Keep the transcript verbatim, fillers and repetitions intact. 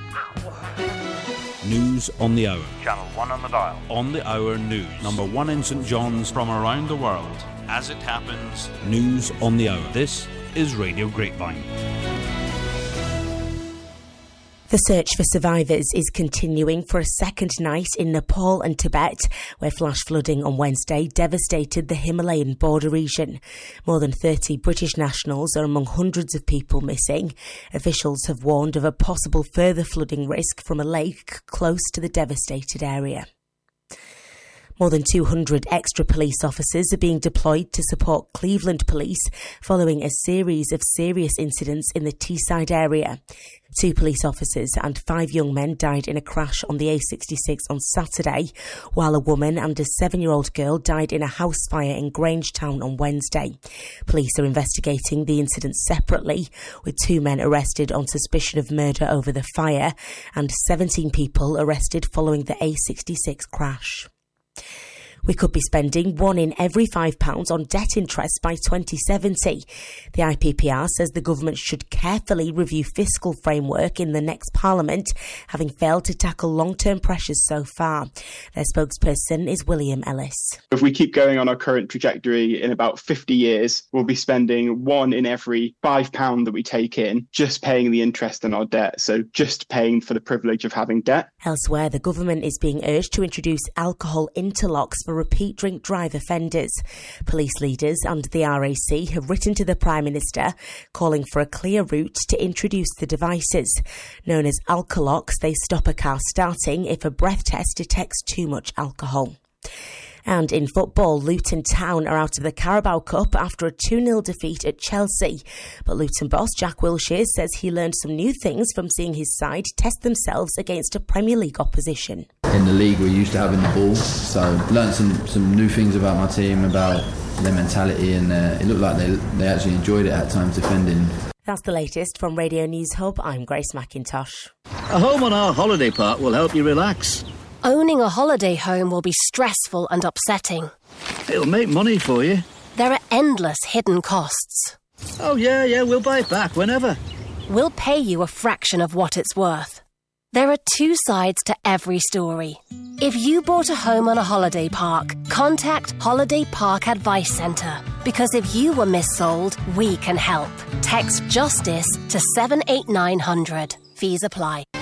News on the hour. Channel one on the dial. On the hour news. Number one in St John's from around the world. As it happens. News on the hour. This is Radio Grapevine. The search for survivors is continuing for a second night in Nepal and Tibet, where flash flooding on Wednesday devastated the Himalayan border region. More than thirty British nationals are among hundreds of people missing. Officials have warned of a possible further flooding risk from a lake close to the devastated area. More than two hundred extra police officers are being deployed to support Cleveland Police following a series of serious incidents in the Teesside area. Two police officers and five young men died in a crash on the A sixty-six on Saturday, while a woman and a seven-year-old girl died in a house fire in Grangetown on Wednesday. Police are investigating the incident separately, with two men arrested on suspicion of murder over the fire and seventeen people arrested following the A sixty-six crash. We could be spending one in every five pounds on debt interest by twenty seventy. The I P P R says the government should carefully review fiscal framework in the next parliament, having failed to tackle long-term pressures so far. Their spokesperson is William Ellis. If we keep going on our current trajectory, in about fifty years, we'll be spending one in every five pound that we take in, just paying the interest on our debt. So just paying for the privilege of having debt. Elsewhere, the government is being urged to introduce alcohol interlocks for repeat drink drive offenders. Police leaders and the R A C have written to the Prime Minister calling for a clear route to introduce the devices. Known as alcolocks, they stop a car starting if a breath test detects too much alcohol. And in football, Luton Town are out of the Carabao Cup after a two nil defeat at Chelsea. But Luton boss Jack Wilshere says he learned some new things from seeing his side test themselves against a Premier League opposition. In the league, we're used to having the ball, so learned some, some new things about my team, about their mentality, and uh, it looked like they, they actually enjoyed it at times defending. That's the latest from Radio News Hub. I'm Grace McIntosh. A home on our holiday park will help you relax. Owning a holiday home will be stressful and upsetting. It'll make money for you. There are endless hidden costs. Oh, yeah, yeah, we'll buy it back whenever. We'll pay you a fraction of what it's worth. There are two sides to every story. If you bought a home on a holiday park, contact Holiday Park Advice Centre. Because if you were missold, we can help. Text JUSTICE to seven eight nine hundred. Fees apply.